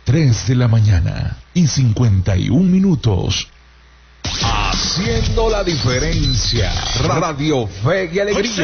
3 de la mañana y 51 minutos. Haciendo la diferencia. Radio Fe y Alegría.